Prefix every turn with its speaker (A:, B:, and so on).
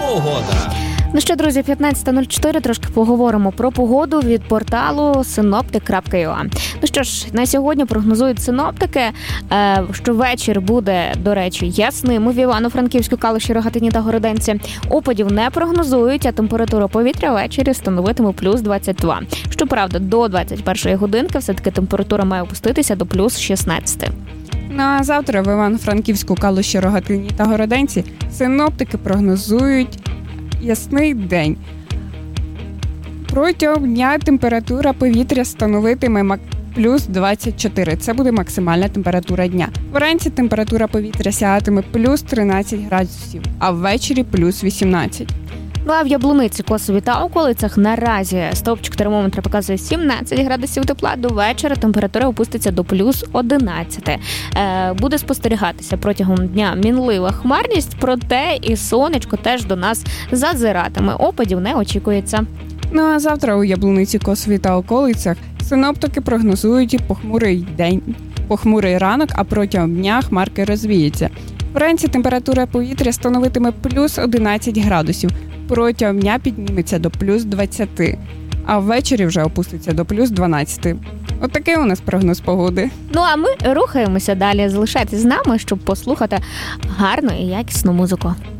A: Погода.
B: Ну що, друзі, 15:04, трошки поговоримо про погоду від порталу synoptic.ua. Ну що ж, на сьогодні прогнозують синоптики, що вечір буде, до речі, ясним в Івано-Франківську, Калуші, Рогатині та Городенці. Опадів не прогнозують, а температура повітря ввечері становитиме плюс 22. Щоправда, до 21-ї годинки все-таки температура має опуститися до плюс 16.
C: Ну а завтра в Івано-Франківську, Калуші, Рогатині та Городенці синоптики прогнозують ясний день. Протягом дня температура повітря становитиме плюс 24. Це буде максимальна температура дня. Вранці температура повітря сягатиме плюс 13 градусів, а ввечері плюс 18.
B: Ну а в Яблуниці, Косові та околицях наразі стовпчик термометра показує 17 градусів тепла. До вечора температура опуститься до плюс 11. Буде спостерігатися протягом дня мінлива хмарність, проте і сонечко теж до нас зазиратиме. Опадів не очікується.
C: Ну а завтра у Яблуниці, Косові та околицях синоптики прогнозують похмурий ранок, а протягом дня хмарки розвіються. Вранці температура повітря становитиме плюс 11 градусів. Протягом дня підніметься до плюс 20, а ввечері вже опуститься до плюс 12. Отакий у нас прогноз погоди.
B: Ну а ми рухаємося далі. Залишайтесь з нами, щоб послухати гарну і якісну музику.